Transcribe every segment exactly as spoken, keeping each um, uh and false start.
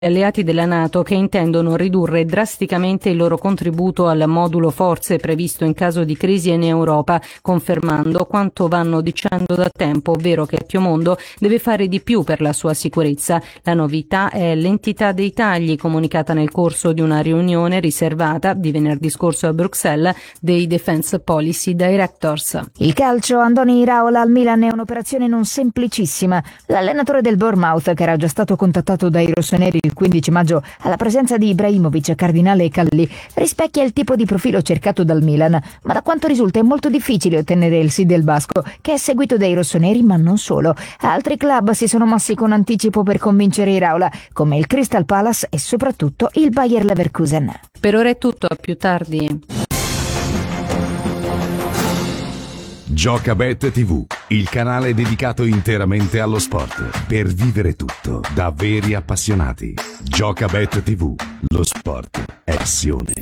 alleati della NATO che intendono ridurre drasticamente il loro contributo al modulo forze previsto in caso di crisi in Europa, confermando quanto vanno dicendo da tempo, ovvero che Piemondo deve fare di più per la sua sicurezza. La novità è l'entità dei tagli comunicata nel corso di una riunione riservata di venerdì scorso a Bruxelles dei Defense Policy Directors. Il calcio, Andoni Iraola al Milan è un'operazione non semplicissima. L'allenatore del Bournemouth, che era già stato contattato dai rossoneri il quindici maggio alla presenza di Ibrahimovic, Cardinale e Calli, rispecchia il tipo di profilo cercato dal Milan, ma da quanto risulta è molto difficile ottenere il sì del basco, che è seguito dai rossoneri ma non solo. Altri club si sono mossi con anticipo per convincere Iraola, come il Crystal Palace e soprattutto il Bayer Leverkusen. Per ora è tutto, a più tardi. Giocabet tivù, il canale dedicato interamente allo sport, per vivere tutto da veri appassionati. Giocabet tivù, lo sport è passione.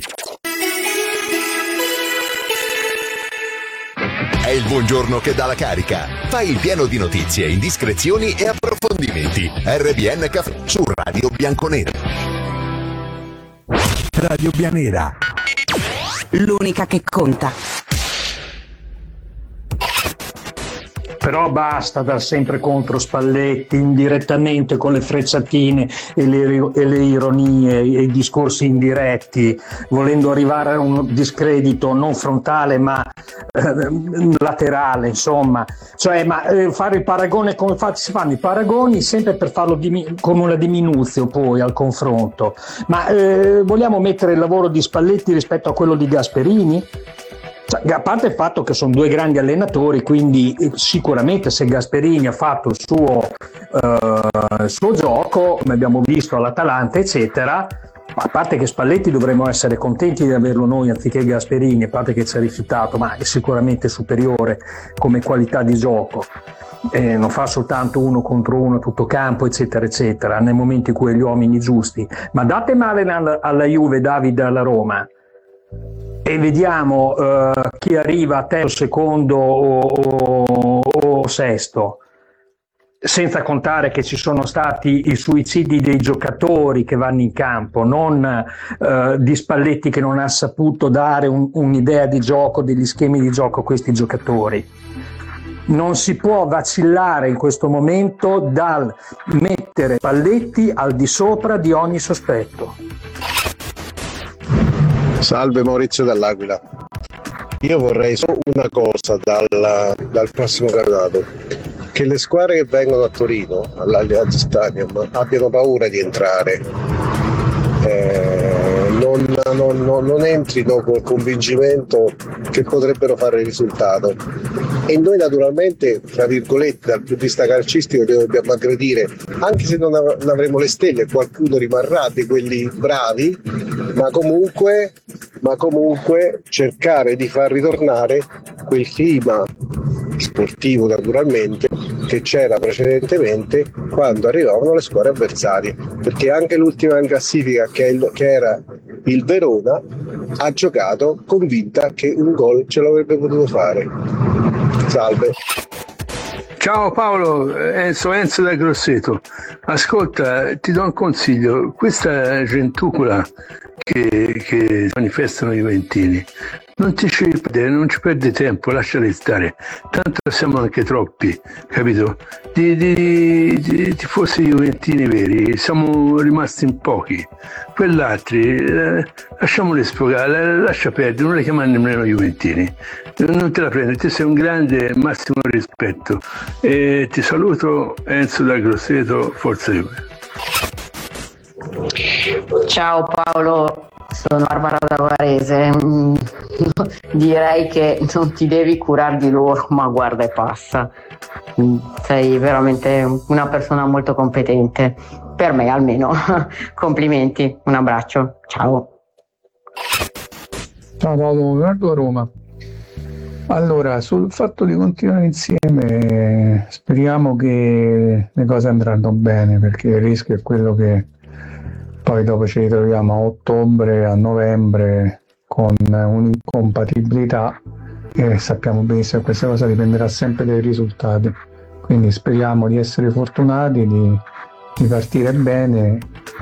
È il buongiorno che dà la carica. Fai il pieno di notizie, indiscrezioni e approfondimenti. R B N Caffè su Radio Bianconera. Radio Bianera, l'unica che conta. Però basta dar sempre contro Spalletti indirettamente con le frecciatine e le, e le ironie e i discorsi indiretti, volendo arrivare a un discredito non frontale ma eh, laterale, insomma. Cioè, ma eh, fare il paragone, come fa, si fanno i paragoni sempre per farlo dimi- come una diminuzio poi al confronto. Ma eh, vogliamo mettere il lavoro di Spalletti rispetto a quello di Gasperini? A parte il fatto che sono due grandi allenatori, quindi sicuramente se Gasperini ha fatto il suo, uh, il suo gioco, come abbiamo visto all'Atalanta, eccetera, a parte che Spalletti dovremmo essere contenti di averlo noi anziché Gasperini, a parte che ci ha rifiutato, ma è sicuramente superiore come qualità di gioco. Eh, non fa soltanto uno contro uno tutto campo, eccetera eccetera, nei momenti in cui ha gli uomini giusti. Ma date male alla, alla Juve, Davide, alla Roma, e vediamo uh, chi arriva a terzo, secondo o, o, o sesto, senza contare che ci sono stati i suicidi dei giocatori che vanno in campo, non uh, di Spalletti che non ha saputo dare un, un'idea di gioco, degli schemi di gioco a questi giocatori. Non si può vacillare in questo momento dal mettere Spalletti al di sopra di ogni sospetto. Salve, Maurizio dall'Aquila. Io vorrei solo una cosa dal, dal prossimo campionato: che le squadre che vengono a Torino, all'Allianz Stadium, abbiano paura di entrare, eh, non, non, non, non entrino col convincimento che potrebbero fare il risultato. E noi naturalmente, tra virgolette, dal punto di vista calcistico dobbiamo aggredire, anche se non, av- non avremo le stelle, qualcuno rimarrà di quelli bravi, ma comunque, ma comunque cercare di far ritornare quel clima sportivo, naturalmente, che c'era precedentemente quando arrivavano le squadre avversarie, perché anche l'ultima in classifica, che, è il, che era il Verona, ha giocato convinta che un gol ce l'avrebbe potuto fare. Salve. Ciao Paolo, Enzo Enzo da Grosseto. Ascolta, ti do un consiglio: questa gentucola che, che manifestano i juventini, non ti ci perdere, non ci perdi tempo, lasciali stare, tanto siamo anche troppi, capito? Di, di, di tifosi juventini veri siamo rimasti in pochi, quell'altri eh, lasciamoli sfogare, lascia perdere, non le chiamare nemmeno juventini, non te la prendi, te sei un grande, massimo rispetto, e ti saluto, Enzo da Grosseto, forza Juve. Ciao Paolo, sono Barbara da Varese. Mm, direi che non ti devi curare di loro, ma guarda e passa. Mm, sei veramente una persona molto competente, per me almeno. Complimenti, un abbraccio, ciao. Ciao Paolo, Leonardo a Roma. Allora, sul fatto di continuare insieme, speriamo che le cose andranno bene, perché il rischio è quello che poi dopo ci ritroviamo a ottobre, a novembre con un'incompatibilità, e sappiamo benissimo che questa cosa dipenderà sempre dai risultati, quindi speriamo di essere fortunati, di, di partire bene